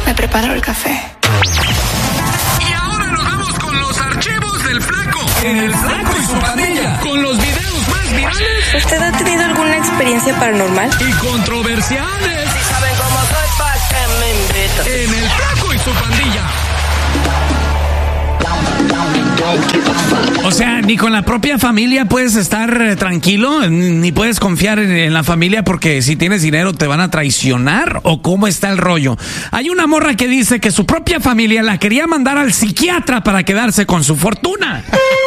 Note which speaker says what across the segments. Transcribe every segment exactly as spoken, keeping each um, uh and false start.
Speaker 1: Me preparo el café.
Speaker 2: Y ahora nos vamos con los archivos del Flaco. En el Flaco y su pandilla. Con los videos más virales.
Speaker 1: ¿Usted ha tenido alguna experiencia paranormal?
Speaker 2: Y controversiales.
Speaker 3: Si saben cómo soy, pa' que me invitan.
Speaker 2: En el Flaco y su pandilla.
Speaker 4: O sea, ni con la propia familia puedes estar eh, tranquilo, ni puedes confiar en, en la familia porque si tienes dinero te van a traicionar, o cómo está el rollo. Hay una morra que dice que su propia familia la quería mandar al psiquiatra para quedarse con su fortuna.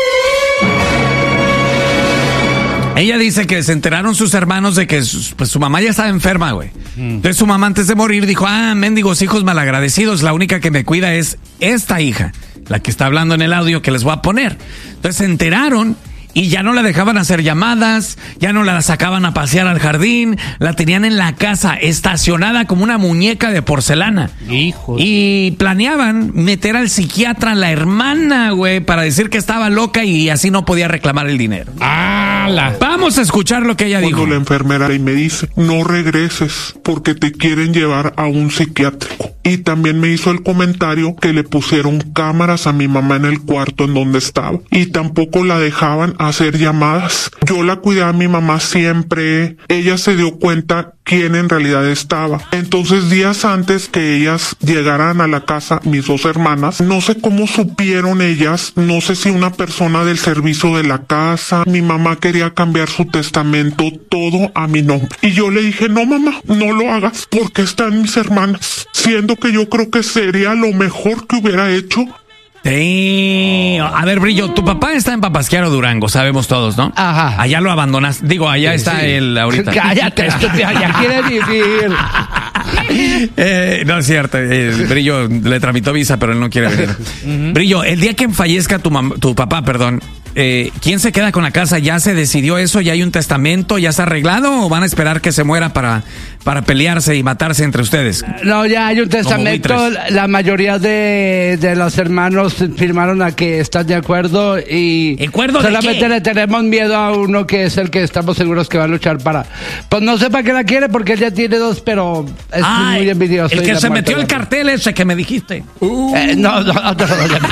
Speaker 4: Ella dice que se enteraron sus hermanos de que su, pues, su mamá ya estaba enferma, güey. Entonces su mamá antes de morir dijo, ah, mendigos hijos malagradecidos, la única que me cuida es esta hija, la que está hablando en el audio que les voy a poner. Entonces se enteraron y ya no la dejaban hacer llamadas, ya no la sacaban a pasear al jardín, la tenían en la casa estacionada como una muñeca de porcelana.
Speaker 5: Hijo.
Speaker 4: Y planeaban meter al psiquiatra a la hermana, güey, para decir que estaba loca y así no podía reclamar el dinero.
Speaker 5: ¡Hala!
Speaker 4: Vamos a escuchar lo que ella
Speaker 6: Cuando
Speaker 4: dijo.
Speaker 6: la enfermera y me dice, no regreses porque te quieren llevar a un psiquiátrico. Y también me hizo el comentario que le pusieron cámaras a mi mamá en el cuarto en donde estaba. Y tampoco la dejaban hacer llamadas. Yo la cuidé a mi mamá siempre. Ella se dio cuenta quién en realidad estaba. Entonces, días antes que ellas llegaran a la casa, mis dos hermanas, no sé cómo supieron ellas, no sé si una persona del servicio de la casa, mi mamá quería cambiar su testamento todo a mi nombre. Y yo le dije, no mamá, no lo hagas porque están mis hermanas. Siendo que yo creo que sería lo mejor que hubiera hecho.
Speaker 4: Sí. A ver, Brillo, tu papá está en Papasquiaro, Durango, sabemos todos, ¿no?
Speaker 5: Ajá.
Speaker 4: Allá lo abandonas. Digo, allá
Speaker 5: Sí,
Speaker 4: está
Speaker 5: sí.
Speaker 4: él ahorita.
Speaker 5: Cállate, estúpida, ya quiere vivir.
Speaker 4: Eh, no es cierto, eh, Brillo le tramitó visa, pero él no quiere venir. Uh-huh. Brillo, el día que fallezca tu, mam- tu papá, perdón, eh, ¿quién se queda con la casa? ¿Ya se decidió eso? ¿Ya hay un testamento? ¿Ya está arreglado? ¿O van a esperar que se muera para, para pelearse y matarse entre ustedes?
Speaker 5: No, ya hay un testamento. La mayoría de, de los hermanos firmaron a que están de acuerdo y
Speaker 4: ¿De acuerdo de
Speaker 5: solamente
Speaker 4: qué?
Speaker 5: le tenemos miedo a uno que es el que estamos seguros que va a luchar para. Pues no sé para qué la quiere porque él ya tiene dos, pero es
Speaker 4: Ah,
Speaker 5: muy envidioso.
Speaker 4: el
Speaker 5: y
Speaker 4: que
Speaker 5: la
Speaker 4: se
Speaker 5: muerte
Speaker 4: metió el
Speaker 5: la-
Speaker 4: cartel ese que me dijiste.
Speaker 5: Uh. Eh, no, no, no, no, no.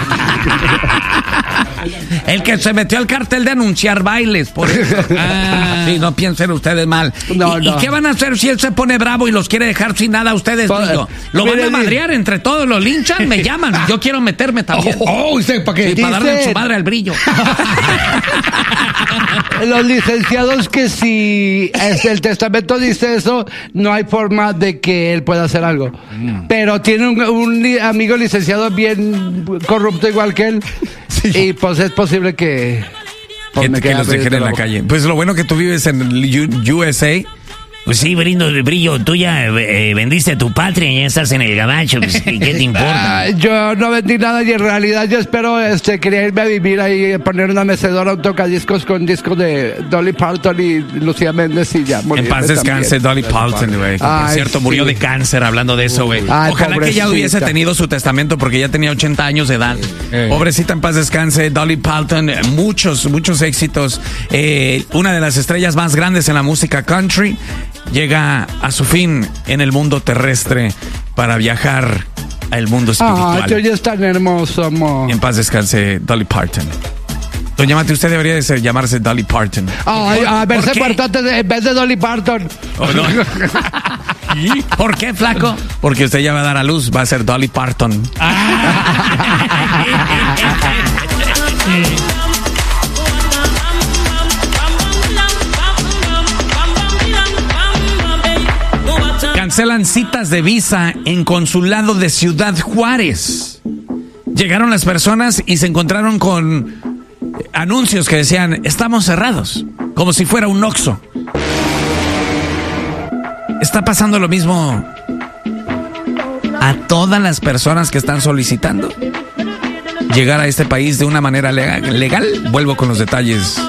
Speaker 4: El que se metió al cartel de anunciar bailes, por eso. Ah, sí, no piensen ustedes mal.
Speaker 5: No,
Speaker 4: ¿Y,
Speaker 5: no.
Speaker 4: ¿Y qué van a hacer si él se pone bravo y los quiere dejar sin nada a ustedes,
Speaker 5: Pues,
Speaker 4: Brillo? ¿Lo van
Speaker 5: mire,
Speaker 4: a madrear entre todos? ¿Lo linchan? ¿Me llaman? Yo quiero meterme también.
Speaker 5: Oh, ¿usted para qué?
Speaker 4: Sí, para darle en su
Speaker 5: Dicen-
Speaker 4: madre al Brillo.
Speaker 5: Los licenciados que si este, el testamento dice eso, no hay forma de que él pueda hacer algo. Mm. Pero tiene un, un li- amigo licenciado bien corrupto igual que él. Sí. Y pues es posible que... pues,
Speaker 4: Que,
Speaker 5: me
Speaker 4: que
Speaker 5: quede
Speaker 4: los dejen
Speaker 5: abierto
Speaker 4: en la
Speaker 5: boca.
Speaker 4: calle. Pues lo bueno que tú vives en el U S A.
Speaker 7: Pues sí, Brindo, Brillo, tú ya eh, vendiste a tu patria y ya estás en el gabacho, pues, ¿qué te importa?
Speaker 5: Ah, yo no vendí nada y en realidad yo espero, este, quería irme a vivir ahí, poner una mecedora, un tocadiscos con discos de Dolly Parton y Lucía Méndez y ya.
Speaker 4: En paz descanse Dolly Parton, güey. Por
Speaker 5: Ay,
Speaker 4: cierto,
Speaker 5: sí.
Speaker 4: murió de cáncer, hablando de eso, güey.
Speaker 5: Ay,
Speaker 4: Ojalá que ya
Speaker 5: pobrecita.
Speaker 4: hubiese tenido su testamento porque ya tenía ochenta años de edad.
Speaker 5: Eh.
Speaker 4: Pobrecita, en paz descanse, Dolly Parton. eh, Muchos, muchos éxitos. Eh, una de las estrellas más grandes en la música country llega a su fin en el mundo terrestre para viajar al mundo espiritual.
Speaker 5: Ah, yo ya es tan hermoso, amor.
Speaker 4: En paz descanse, Dolly Parton. Doña Mati, usted debería de ser- llamarse Dolly Parton.
Speaker 5: Ay, a verse
Speaker 4: ¿Por qué?
Speaker 5: muerto antes de- en vez de Dolly Parton.
Speaker 4: ¿O no? ¿Y? ¿Por qué, flaco? Porque usted ya va a dar a luz, va a ser Dolly Parton. Cancelan citas de visa en consulado de Ciudad Juárez. Llegaron las personas y se encontraron con anuncios que decían, estamos cerrados, como si fuera un Oxxo. Está pasando lo mismo a todas las personas que están solicitando llegar a este país de una manera legal. legal. Vuelvo con los detalles